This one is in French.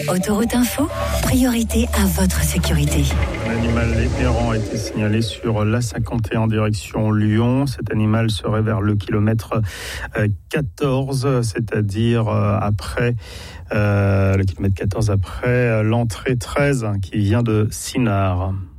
Autoroute Info, priorité à votre sécurité. Un animal errant a été signalé sur l'A51 en direction Lyon. Cet animal serait vers le kilomètre 14, c'est-à-dire après le kilomètre 14 après l'entrée 13 qui vient de Sinard.